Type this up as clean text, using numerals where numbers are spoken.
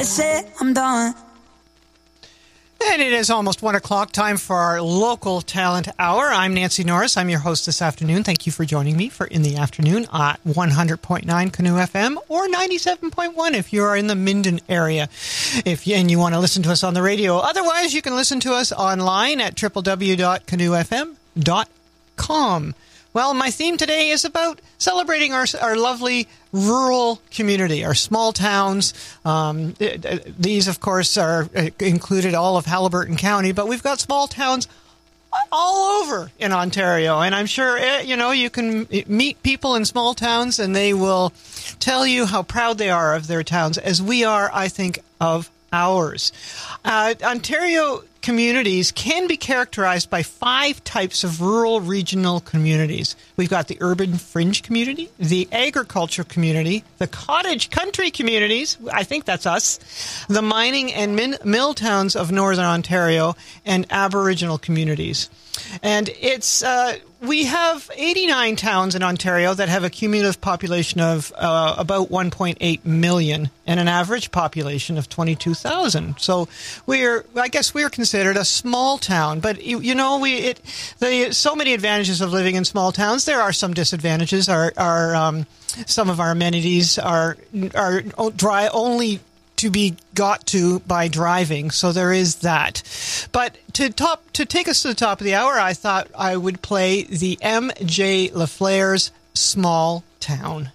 Say I'm done. And it is almost 1 o'clock, time for our local talent hour. I'm Nancy Norris. I'm your host this afternoon. Thank you for joining me for In the Afternoon at 100.9 Canoe FM or 97.1 if you are in the Minden area. And you want to listen to us on the radio. Otherwise, you can listen to us online at www.canoefm.com. Well, my theme today is about celebrating our lovely rural community, our small towns. These, of course, are included all of Haliburton County, but we've got small towns all over in Ontario. And I'm sure, you can meet people in small towns and they will tell you how proud they are of their towns, as we are, I think, of ours. Ontario communities can be characterized by 5 types of rural regional communities. We've got the urban fringe community, the agricultural community, the cottage country communities, I think that's us, the mining and mill towns of Northern Ontario, and Aboriginal communities. And it's we have 89 towns in Ontario that have a cumulative population of about 1.8 million and an average population of 22,000. So I guess we're considered a small town. But so many advantages of living in small towns. There are some disadvantages. Some of our amenities are dry only to be got to by driving, so there is that. But to take us to the top of the hour, I thought I would play the M.J. LaFleur's Small Town.